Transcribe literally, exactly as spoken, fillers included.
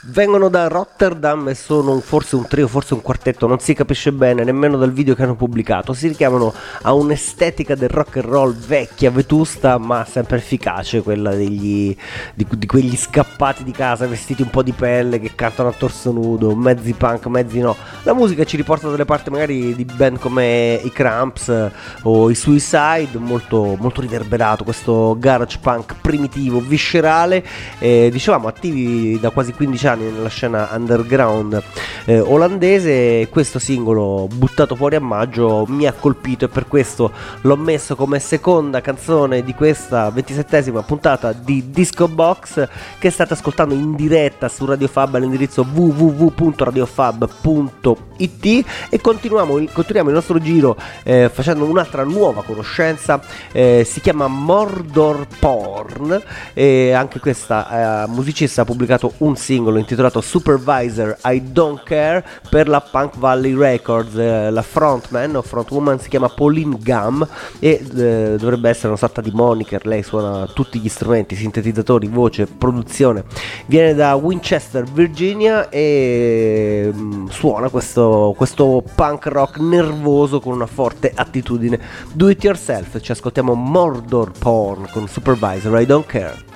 Vengono da Rotterdam e sono un- forse un trio, forse un quartetto, non si capisce bene nemmeno dal video che hanno pubblicato. Si richiamano a un'estetica del rock and roll vecchia, vetusta, ma sempre efficace, quella degli, di, di quegli scappati di casa vestiti un po' di pelle che cantano a torso nudo, mezzi punk, mezzi no. La musica ci riporta dalle parti magari di band come i Cramps eh, o i Suicide, molto, molto riverberato, questo garage punk primitivo, viscerale, eh, dicevamo attivi da quasi quindici anni nella scena underground eh, olandese. Questo singolo buttato fuori a maggio mi ha colpito e per questo l'ho messo come seconda canzone di questa ventisettesima puntata di Disco Box, che state ascoltando in diretta su Radio Fab all'indirizzo w w w punto radiofab punto i t e continuiamo il, continuiamo il nostro giro eh, facendo un'altra nuova conoscenza. Eh, si chiama Mordor Porn e anche questa eh, musicista ha pubblicato un singolo intitolato Supervisor I Don't Care per la Punk Valley Records. Eh, la frontman o frontwoman si chiama Pauline Gam e eh, dovrebbe essere una sorta di moniker. Lei suona tutti gli strumenti, sintetizzatori, voce, produzione. Viene da Winchester, Virginia e mh, suona questo, questo punk rock nervoso con una forte attitudine do it yourself. Ci ascoltiamo Mordor Porn con Supervisor I Don't Care.